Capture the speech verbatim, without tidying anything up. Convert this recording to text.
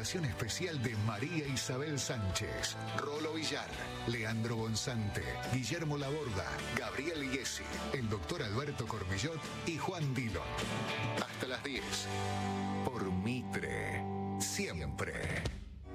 participación especial de María Isabel Sánchez, Rolo Villar, Leandro Bonsante, Guillermo Laborda, Gabriel Iesi, el doctor Alberto Cormillot y Juan Dillon. Hasta las diez. Por Mitre. Siempre.